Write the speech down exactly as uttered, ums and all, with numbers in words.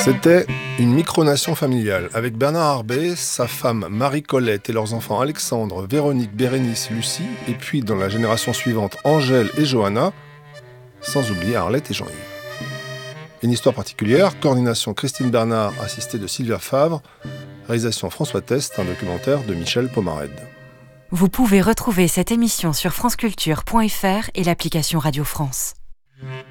C'était une micronation familiale avec Bernard Arbet, sa femme Marie-Colette et leurs enfants Alexandre, Véronique, Bérénice, Lucie, et puis dans la génération suivante Angèle et Johanna, sans oublier Arlette et Jean-Yves. Une histoire particulière, coordination Christine Bernard, assistée de Sylvia Favre, réalisation François Test, un documentaire de Michel Pomarède. Vous pouvez retrouver cette émission sur franceculture point f r et l'application Radio France.